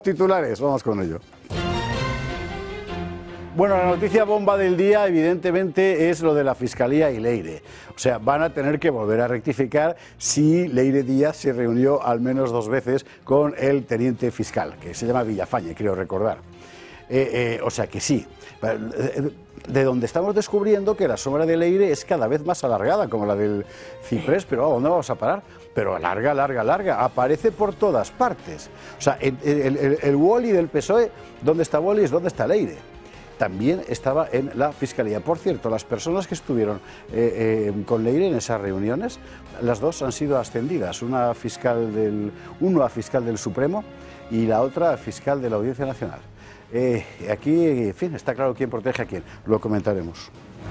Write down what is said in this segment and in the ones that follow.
Titulares, vamos con ello. Bueno, la noticia bomba del día evidentemente es lo de la Fiscalía y Leire. O sea, van a tener que volver a rectificar si Leire Díaz se reunió al menos 2 veces con el teniente fiscal, que se llama Villafañe, creo recordar. O sea que sí. De donde estamos descubriendo que la sombra de Leire es cada vez más alargada, como la del ciprés, pero ¿a dónde vamos a parar? Pero larga, larga, larga, aparece por todas partes. O sea, el Wally del PSOE, ¿dónde está Wally? Es ¿dónde está Leire? También estaba en la Fiscalía. Por cierto, las personas que estuvieron con Leire en esas reuniones, las dos han sido ascendidas, una a fiscal del Supremo y la otra a fiscal de la Audiencia Nacional. Aquí, en fin, está claro quién protege a quién, lo comentaremos.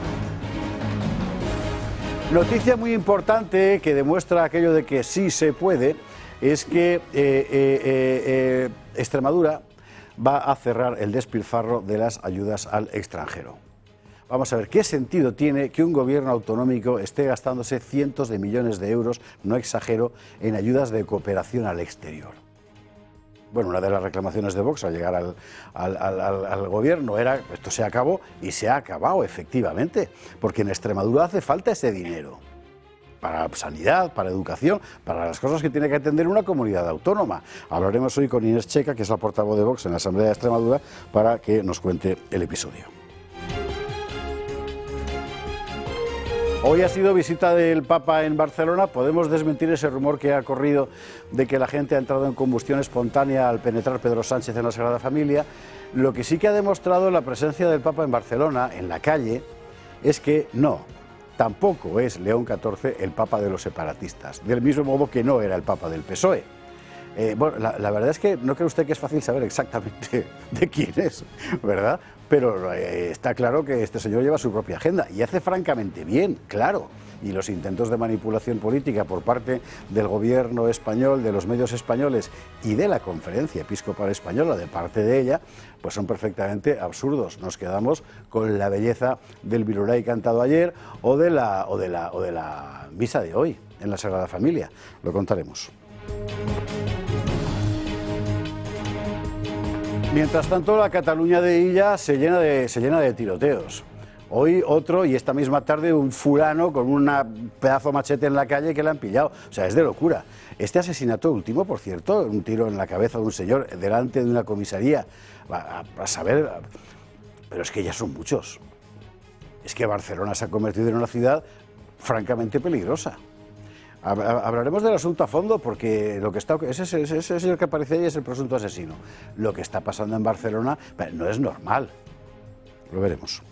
Noticia muy importante que demuestra aquello de que sí se puede, es que Extremadura va a cerrar el despilfarro de las ayudas al extranjero. Vamos a ver, ¿qué sentido tiene que un gobierno autonómico esté gastándose cientos de millones de euros, no exagero, en ayudas de cooperación al exterior? Bueno, una de las reclamaciones de Vox al llegar al gobierno era esto se acabó y se ha acabado efectivamente, porque en Extremadura hace falta ese dinero para sanidad, para educación, para las cosas que tiene que atender una comunidad autónoma. Hablaremos hoy con Inés Checa, que es la portavoz de Vox en la Asamblea de Extremadura, para que nos cuente el episodio. Hoy ha sido visita del Papa en Barcelona. Podemos desmentir ese rumor que ha corrido de que la gente ha entrado en combustión espontánea al penetrar Pedro Sánchez en la Sagrada Familia. Lo que sí que ha demostrado la presencia del Papa en Barcelona, en la calle, es que no, tampoco es León XIV el Papa de los separatistas, del mismo modo que no era el Papa del PSOE. Bueno, la verdad es que no cree usted que es fácil saber exactamente de quién es, ¿verdad? Pero está claro que este señor lleva su propia agenda y hace francamente bien, claro. Y los intentos de manipulación política por parte del gobierno español, de los medios españoles y de la Conferencia Episcopal Española, de parte de ella, pues son perfectamente absurdos. Nos quedamos con la belleza del Viruray cantado ayer o de la misa de hoy en la Sagrada Familia. Lo contaremos. Mientras tanto, la Cataluña de Illa se llena de tiroteos. Hoy otro y esta misma tarde un fulano con un pedazo machete en la calle que le han pillado. O sea, es de locura. Este asesinato último, por cierto, un tiro en la cabeza de un señor delante de una comisaría, a saber, pero es que ya son muchos. Es que Barcelona se ha convertido en una ciudad francamente peligrosa. Hablaremos del asunto a fondo porque lo que está, ese señor que aparece ahí es el presunto asesino. Lo que está pasando en Barcelona no es normal. Lo veremos.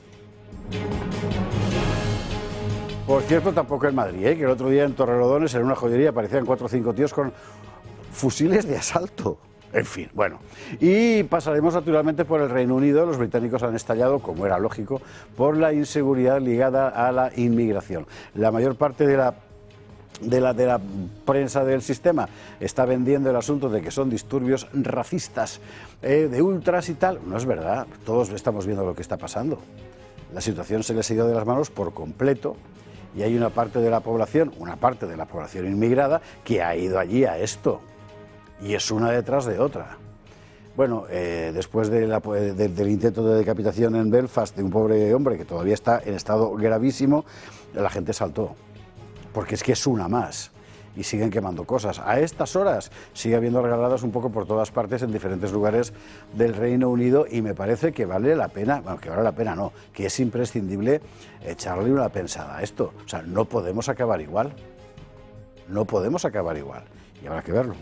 Por cierto, tampoco en Madrid, que el otro día en Torrelodones, en una joyería, aparecían 4 o 5 tíos con fusiles de asalto. En fin, bueno. Y pasaremos naturalmente por el Reino Unido. Los británicos han estallado, como era lógico, por la inseguridad ligada a la inmigración. La mayor parte de la prensa del sistema está vendiendo el asunto de que son disturbios racistas, de ultras y tal. No es verdad, todos estamos viendo lo que está pasando. La situación se les ha ido de las manos por completo y hay una parte de la población inmigrada que ha ido allí a esto y es una detrás de otra. Bueno, después del intento de decapitación en Belfast de un pobre hombre que todavía está en estado gravísimo, la gente saltó. Porque es que es una más y siguen quemando cosas. A estas horas sigue habiendo regaladas un poco por todas partes en diferentes lugares del Reino Unido y me parece que vale la pena, bueno, que vale la pena no, que es imprescindible echarle una pensada a esto. O sea, no podemos acabar igual. No podemos acabar igual y habrá que verlo.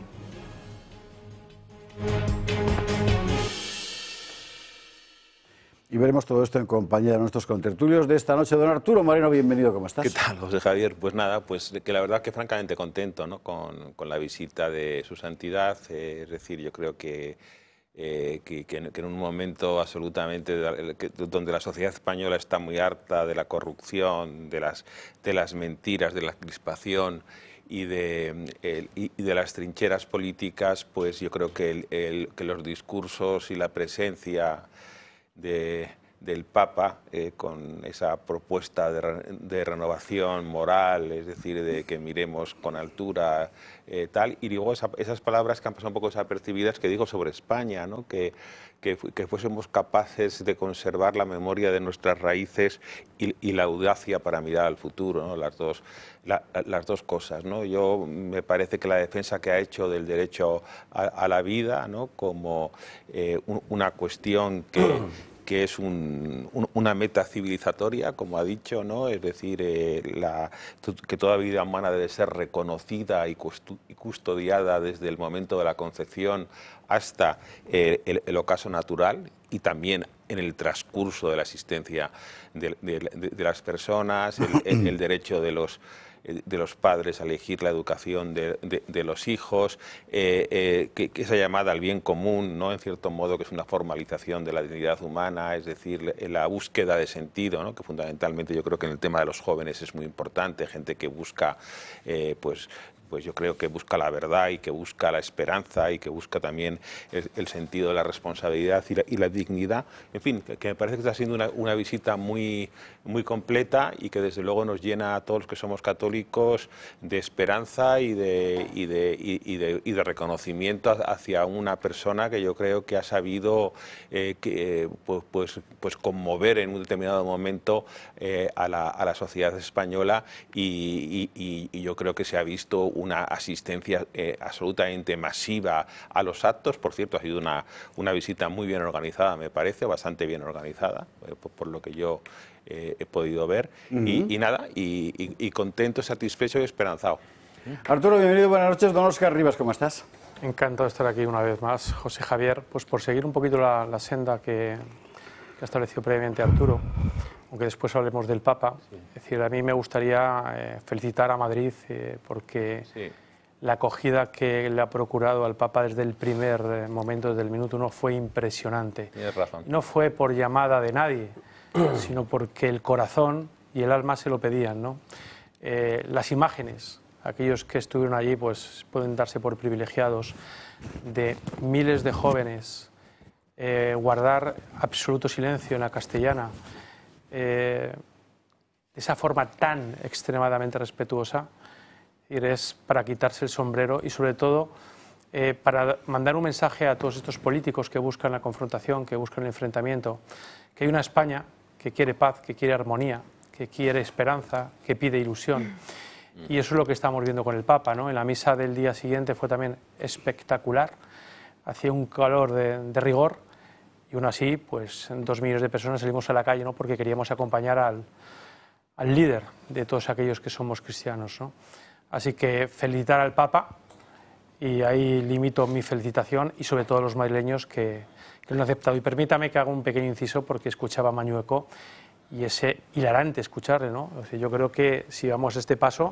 Y veremos todo esto en compañía de nuestros contertulios de esta noche. Don Arturo Moreno, bienvenido, ¿cómo estás? ¿Qué tal, José Javier? Pues nada, pues que la verdad que francamente contento, ¿no? con la visita de su santidad. Es decir, yo creo que en un momento absolutamente donde la sociedad española está muy harta de la corrupción, de las mentiras, de la crispación y de las trincheras políticas, pues yo creo que los discursos y la presencia de del Papa con esa propuesta de renovación moral, es decir, de que miremos con altura tal, y luego esas palabras que han pasado un poco desapercibidas que digo sobre España, ¿no? Que fuésemos capaces de conservar la memoria de nuestras raíces y la audacia para mirar al futuro, ¿no? Las dos cosas, ¿no? Yo me parece que la defensa que ha hecho del derecho a la vida, ¿no? Como una cuestión que es una meta civilizatoria, como ha dicho, ¿no? Es decir, que toda vida humana debe ser reconocida y custodiada desde el momento de la concepción hasta el ocaso natural y también en el transcurso de la existencia de las personas, el derecho de los padres a elegir la educación de los hijos, que esa llamada al bien común, ¿no? En cierto modo, que es una formalización de la dignidad humana, es decir, la búsqueda de sentido, ¿no? Que fundamentalmente yo creo que en el tema de los jóvenes es muy importante, gente que busca, pues yo creo que busca la verdad y que busca la esperanza y que busca también el sentido de la responsabilidad y la dignidad. En fin, que me parece que está siendo una visita muy completa y que desde luego nos llena a todos los que somos católicos de esperanza y de reconocimiento hacia una persona que yo creo que ha sabido pues conmover en un determinado momento a la sociedad española y yo creo que se ha visto una asistencia absolutamente masiva a los actos. Por cierto, ha sido una visita muy bien organizada, me parece, bastante bien organizada, por lo que yo he podido ver. Y nada, y contento, satisfecho y esperanzado. Arturo, bienvenido, buenas noches. Don Óscar Rivas, ¿cómo estás? Encantado de estar aquí una vez más, José Javier, pues por seguir un poquito la senda que ha establecido previamente Arturo, aunque después hablemos del Papa. Sí. Es decir, a mí me gustaría felicitar a Madrid porque sí, la acogida que le ha procurado al Papa desde el primer momento, desde el minuto 1, fue impresionante. Tienes razón. No fue por llamada de nadie, sino porque el corazón y el alma se lo pedían, ¿no? Las imágenes, aquellos que estuvieron allí pues pueden darse por privilegiados, de miles de jóvenes guardar absoluto silencio en la Castellana, de esa forma tan extremadamente respetuosa, es para quitarse el sombrero y sobre todo para mandar un mensaje a todos estos políticos que buscan la confrontación, que buscan el enfrentamiento, que hay una España que quiere paz, que quiere armonía, que quiere esperanza, que pide ilusión. Y eso es lo que estamos viendo con el Papa, ¿no? En la misa del día siguiente fue también espectacular, hacía un calor de rigor y aún así, pues 2 millones de personas salimos a la calle, ¿no? Porque queríamos acompañar al líder de todos aquellos que somos cristianos, ¿no? Así que felicitar al Papa, y ahí limito mi felicitación, y sobre todo a los madrileños que lo han aceptado. Y permítame que haga un pequeño inciso porque escuchaba a Mañueco y es hilarante escucharle, ¿no? O sea, yo creo que si vamos a este paso,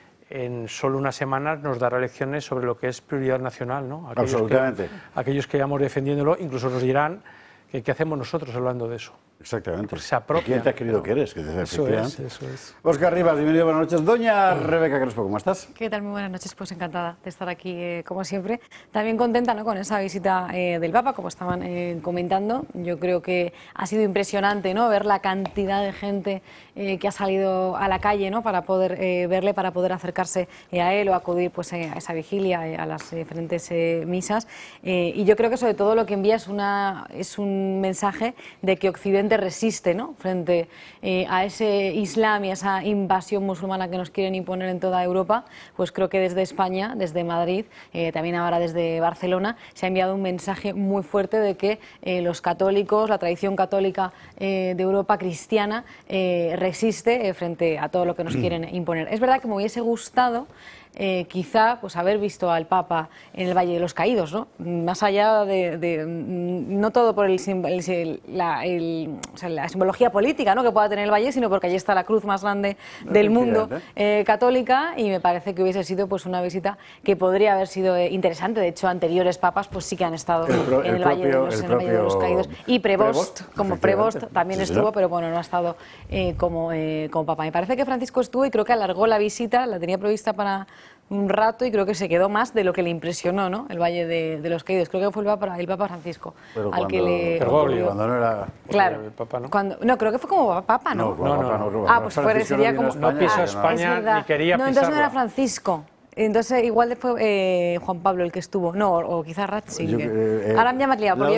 en solo unas semanas nos dará lecciones sobre lo que es prioridad nacional, ¿no? Absolutamente. Aquellos que vamos defendiéndolo incluso nos dirán que qué hacemos nosotros hablando de eso. Exactamente. Pues se apropia. ¿Quién te ha querido que eres? Eso es. Óscar Rivas, bienvenido, buenas noches. Doña Rebeca Crespo, ¿cómo estás? ¿Qué tal? Muy buenas noches, pues encantada de estar aquí como siempre. También contenta, ¿no?, con esa visita del Papa, como estaban comentando. Yo creo que ha sido impresionante, ¿no?, ver la cantidad de gente que ha salido a la calle, ¿no?, para poder verle, para poder acercarse a él o acudir pues, a esa vigilia, a las diferentes misas. Y yo creo que sobre todo lo que envía es un mensaje de que Occidente resiste, ¿no?, frente a ese Islam y a esa invasión musulmana que nos quieren imponer en toda Europa. Pues creo que desde España, desde Madrid, también ahora desde Barcelona, se ha enviado un mensaje muy fuerte de que los católicos, la tradición católica de Europa cristiana, resiste frente a todo lo que nos quieren imponer. Es verdad que me hubiese gustado quizá pues haber visto al Papa en el Valle de los Caídos, ¿no? Más allá no todo por la simbología política, ¿no?, que pueda tener el Valle, sino porque allí está la cruz más grande del mundo católica, y me parece que hubiese sido pues una visita que podría haber sido interesante. De hecho, anteriores papas pues sí que han estado en el Valle de los Caídos, y Prevost también estuvo, pero bueno, no ha estado como Papa. Me parece que Francisco estuvo y creo que alargó la visita, la tenía prevista para un rato y creo que se quedó más de lo que le impresionó, ¿no? El Valle de los Caídos. Creo que fue el Papa Francisco Pero al que cuando, le... Bergoglio. cuando no era... Claro. El Papa, ¿no? No, creo que fue como Papa, ¿no? Ah, pues sería como... No pisó Ah, España es verdad. ni quería No, entonces no pisarla. era Francisco. Entonces igual fue Juan Pablo el que estuvo. No, o quizás Ratzinger. Ahora ya me has liado, porque